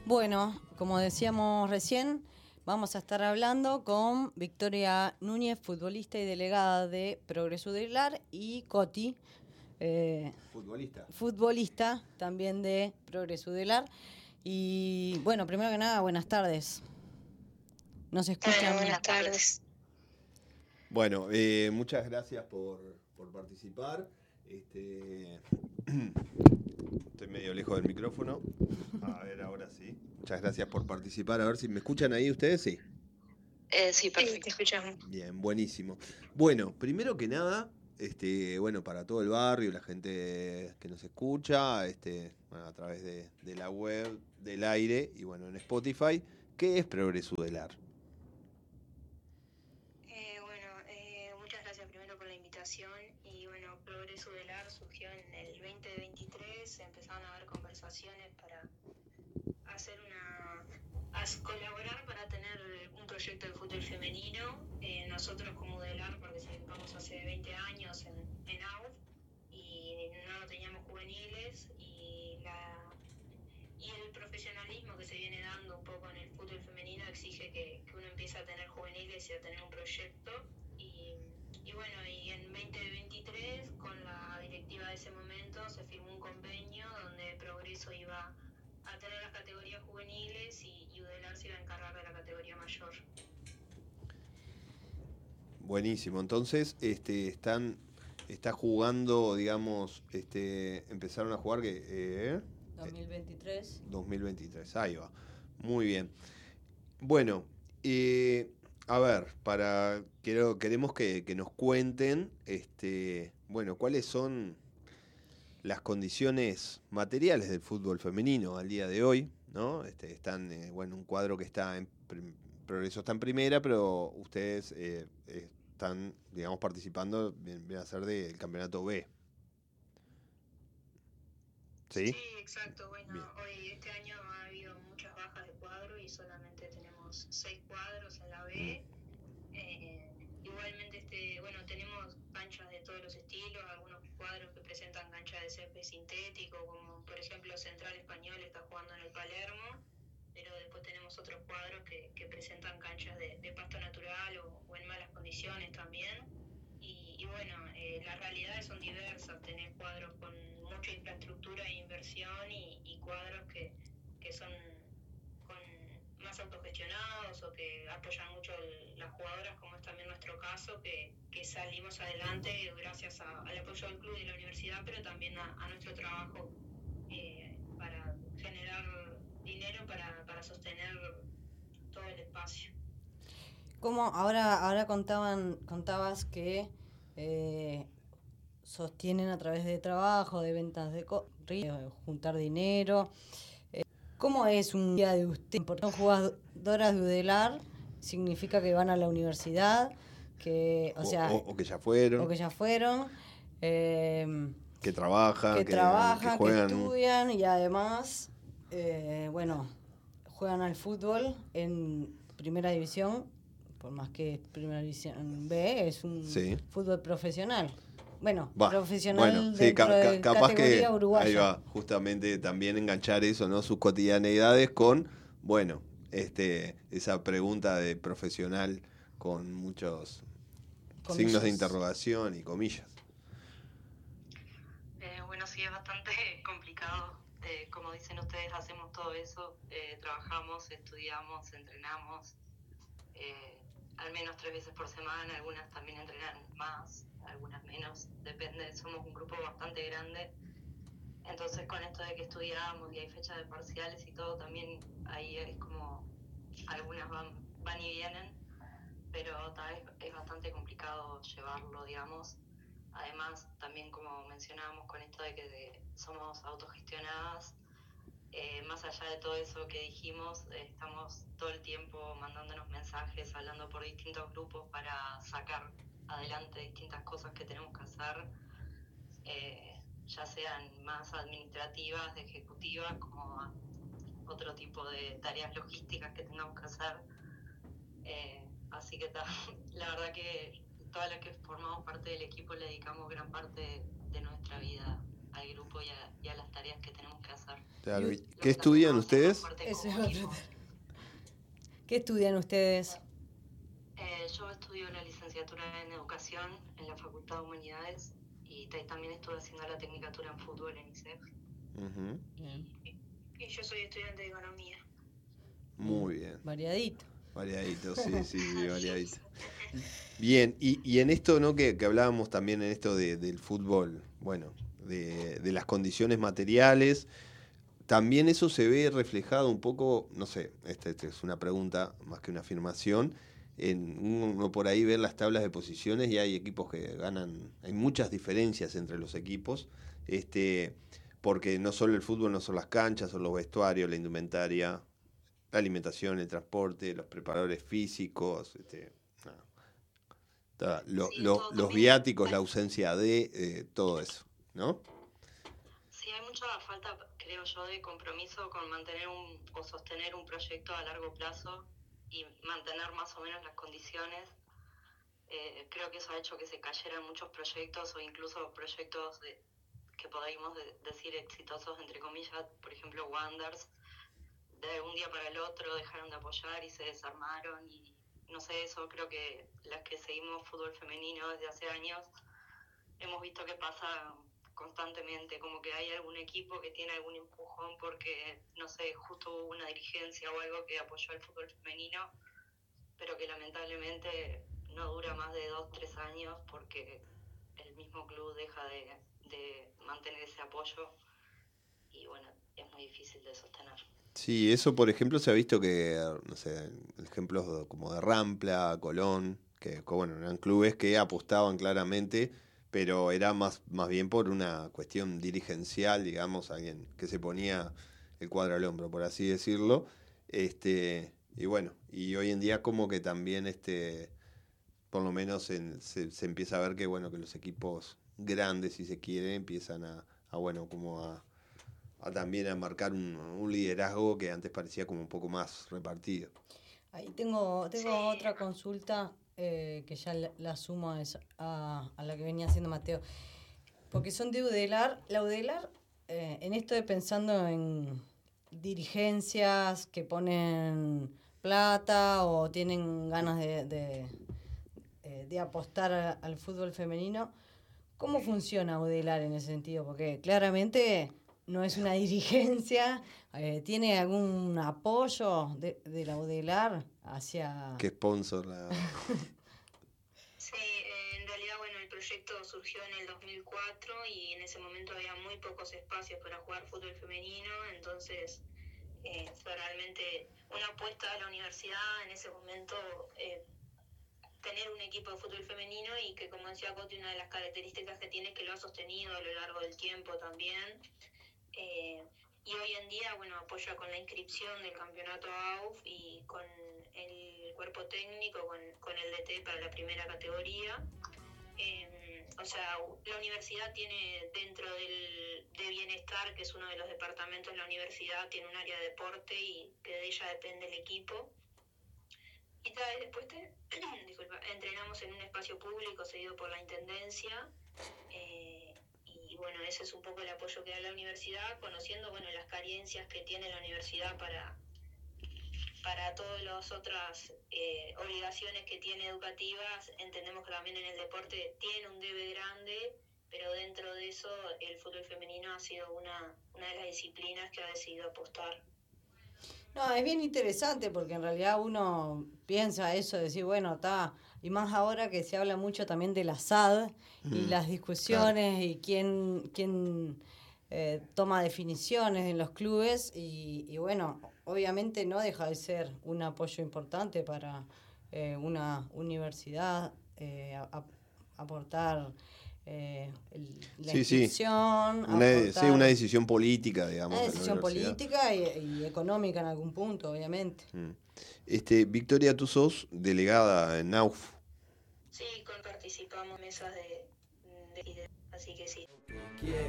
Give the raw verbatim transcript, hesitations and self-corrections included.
Bueno, como decíamos recién, vamos a estar hablando con Victoria Núñez, futbolista y delegada de Progreso Udelar, y Coti, eh, futbolista. futbolista también de Progreso Udelar. Y bueno, primero que nada, buenas tardes. ¿Nos escuchan? Bueno, buenas tardes. Bueno, eh, muchas gracias por, por participar. Este, estoy medio lejos del micrófono. A ver, ahora sí. Muchas gracias por participar. A ver si me escuchan ahí ustedes, sí. Eh, sí, perfecto, te escuchamos. Bien, buenísimo. Bueno, primero que nada, este, bueno, para todo el barrio, la gente que nos escucha, este, bueno, a través de, de la web, del aire y bueno, en Spotify, ¿qué es Progreso Udelar? Eh, bueno, eh, muchas gracias primero por la invitación. Y bueno, Progreso Udelar surgió en el veinte veintitrés, empezaron a haber conversaciones para hacer una, a colaborar para tener un proyecto de fútbol femenino. Eh, nosotros como Udelar participamos hace veinte años en, en A U F y no teníamos juveniles, y la y el profesionalismo que se viene dando un poco en el fútbol femenino exige que, que uno empiece a tener juveniles y a tener un proyecto. Y, y bueno, y en veinte veintitrés, con la directiva de ese momento, se firmó un convenio donde Progreso iba a tener las categorías juveniles y, y Udelar se iba a encargar de la categoría mayor. Buenísimo. Entonces, este, están, está jugando, digamos, este, empezaron a jugar que eh, dos mil veintitrés. dos mil veintitrés, ahí va. Muy bien. Bueno, eh, a ver, para quiero, queremos que, que nos cuenten, este, bueno, cuáles son las condiciones materiales del fútbol femenino al día de hoy, ¿no? Este, están, eh, bueno, un cuadro que está en Progreso está en primera, pero ustedes eh, están, digamos, participando, viene a ser del campeonato B. ¿Sí? Sí, exacto. Bueno, bien. Hoy este año ha habido muchas bajas de cuadro y solamente tenemos seis cuadros en la B. Mm. Eh, igualmente, este, bueno, tenemos canchas de todos los estilos, algunos cuadros que presentan canchas de césped sintético, como por ejemplo Central Español está jugando en el Palermo, pero después tenemos otros cuadros que, que presentan canchas de, de pasto natural o, o en malas condiciones también. Y, y bueno, eh, las realidades son diversas. Tenés cuadros con mucha infraestructura e inversión y, y cuadros que, que son con más autogestionados o que apoyan mucho el, las jugadoras, como es también nuestro caso, que, que salimos adelante gracias a, al apoyo del club y de la universidad, pero también a, a nuestro trabajo eh, para generar dinero para, para sostener todo el espacio. ¿Cómo ahora, ahora contaban, contabas que eh, sostienen a través de trabajo, de ventas de co- juntar dinero? Eh, ¿Cómo es un día de usted? Porque son jugadoras de Udelar, significa que van a la universidad, que, o, o sea, o, o que ya fueron, o que ya fueron, eh, que trabajan, que, que, trabajan, que, juegan. que estudian y además, eh, bueno, juegan al fútbol en primera división, por más que primera división B, es un sí. fútbol profesional. Bueno, va, profesional bueno, sí, dentro ca- de capaz categoría que, uruguaya. Ahí va, justamente también enganchar eso, ¿no? Sus cotidianeidades con, bueno, este, esa pregunta de profesional con muchos comillas. Signos de interrogación y comillas. Eh, bueno, sí, es bastante complicado. Eh, como dicen ustedes, hacemos todo eso. Eh, trabajamos, estudiamos, entrenamos. Eh, al menos tres veces por semana. Algunas también entrenan más, algunas menos. Depende, somos un grupo bastante grande. Entonces, con esto de que estudiamos y hay fechas de parciales y todo, también ahí es como algunas van, van y vienen. Pero tal vez es bastante complicado llevarlo, digamos. Además, también como mencionábamos con esto de que de, somos autogestionadas, eh, más allá de todo eso que dijimos, eh, estamos todo el tiempo mandándonos mensajes, hablando por distintos grupos para sacar adelante distintas cosas que tenemos que hacer, eh, ya sean más administrativas, de ejecutivas, como otro tipo de tareas logísticas que tengamos que hacer. Eh, así que ta, la verdad que todas las que formamos parte del equipo le dedicamos gran parte de nuestra vida al grupo y a, y a las tareas que tenemos que hacer. Claro. Y- ¿Qué estudian ustedes? Eso es otro tema. ¿Qué estudian ustedes? Eh, yo estudio la licenciatura en Educación en la Facultad de Humanidades y t- también estuve haciendo la tecnicatura en fútbol en I S E F. Ujú. Bien. Y yo soy estudiante de Economía. Muy bien. Variadito. Variadito, sí, sí, sí, variadito. Bien, y, y en esto, ¿no? Que, que hablábamos también en esto de, del fútbol, bueno, de, de las condiciones materiales, también eso se ve reflejado un poco, no sé, esta esta es una pregunta más que una afirmación, en uno por ahí ver las tablas de posiciones y hay equipos que ganan, hay muchas diferencias entre los equipos, este, porque no solo el fútbol, no son las canchas, son los vestuarios, la indumentaria, la alimentación, el transporte, los preparadores físicos, este, nada. Ta- lo- Sí, lo- todo los también. viáticos, la ausencia de, eh, todo eso, ¿no? Sí, hay mucha falta, creo yo, de compromiso con mantener un, o sostener un proyecto a largo plazo y mantener más o menos las condiciones. Eh, creo que eso ha hecho que se cayeran muchos proyectos o incluso proyectos de, que podemos de- decir exitosos, entre comillas, por ejemplo, Wanders, de un día para el otro dejaron de apoyar y se desarmaron y no sé, eso creo que las que seguimos fútbol femenino desde hace años hemos visto que pasa constantemente, como que hay algún equipo que tiene algún empujón porque, no sé, justo hubo una dirigencia o algo que apoyó al fútbol femenino, pero que lamentablemente no dura más de dos, tres años porque el mismo club deja de, de mantener ese apoyo y bueno, es muy difícil de sostener. Sí, eso por ejemplo se ha visto que, no sé, ejemplos de- como de Rampla, Colón, que que, bueno, eran clubes que apostaban claramente, pero era más, más bien por una cuestión dirigencial, digamos, alguien que se ponía el cuadro al hombro, por así decirlo. Este, y bueno, y hoy en día como que también este, por lo menos en- se, se empieza a ver que bueno, que los equipos grandes, si se quiere, empiezan a, a bueno, como a a también a marcar un, un liderazgo que antes parecía como un poco más repartido. Ahí tengo, tengo Sí. otra consulta eh, que ya la, la sumo a, esa- a, a la que venía haciendo Mateo. Porque son de Udelar. La Udelar, eh, en esto de pensando en dirigencias que ponen plata o tienen ganas de, de, eh, de apostar a- al fútbol femenino, ¿cómo funciona Udelar en ese sentido? Porque claramente no es una dirigencia. eh, ¿Tiene algún apoyo de, de la Udelar hacia...? ¿Qué sponsor la...? Sí, eh, en realidad, bueno, el proyecto surgió en el dos mil cuatro y en ese momento había muy pocos espacios para jugar fútbol femenino, entonces eh, fue realmente una apuesta de la universidad en ese momento eh, tener un equipo de fútbol femenino y que, como decía Coti, una de las características que tiene es que lo ha sostenido a lo largo del tiempo también. Eh, y hoy en día, bueno, apoya con la inscripción del campeonato A U F y con el cuerpo técnico, con, con el D T para la primera categoría. Eh, o sea, la universidad tiene dentro del de bienestar, que es uno de los departamentos de la universidad, tiene un área de deporte y que de ella depende el equipo. Y tal, después te, disculpa, entrenamos en un espacio público cedido por la intendencia. Eh, y bueno, ese es un poco el apoyo que da la universidad, conociendo bueno las carencias que tiene la universidad para, para todas las otras eh, obligaciones que tiene educativas. Entendemos que también en el deporte tiene un debe grande, pero dentro de eso el fútbol femenino ha sido una, una de las disciplinas que ha decidido apostar. No, es bien interesante porque en realidad uno piensa eso, decir, bueno, está, y más ahora que se habla mucho también de la S A D y Mm, las discusiones y quién, quién eh, toma definiciones en los clubes y, y bueno, obviamente no deja de ser un apoyo importante para eh, una universidad eh, a- a- aportar eh, el- la Sí, sí. inscripción, Una, sí, aportar una decisión política, digamos, una de la decisión universidad. política y, y económica en algún punto, obviamente. Mm. Este, Victoria, tú sos delegada en N A U F. Sí, con participamos en mesas de, de, de así que sí.